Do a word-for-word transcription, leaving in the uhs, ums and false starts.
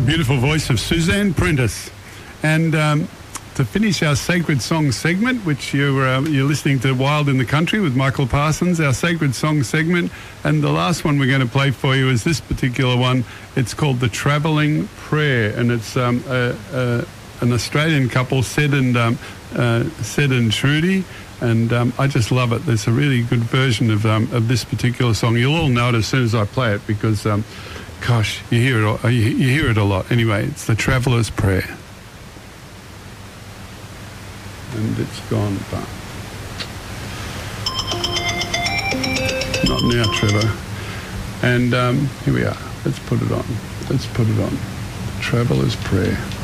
Beautiful voice of Suzanne Prentice. And um, to finish our Sacred Song segment, which you're, uh, you're listening to Wild in the Country with Michael Parsons, our Sacred Song segment. And the last one we're going to play for you is this particular one. It's called The Travelling Prayer. And it's um, a, a, an Australian couple, Sed and, um, uh, Sed and Trudy. And um, I just love it. There's a really good version of um, of this particular song. You'll all know it as soon as I play it because, um, gosh, you hear it. All, you, you hear it a lot. Anyway, it's the Traveller's Prayer, and it's gone. But not now, Trevor. And um, here we are. Let's put it on. Let's put it on. The Traveller's Prayer.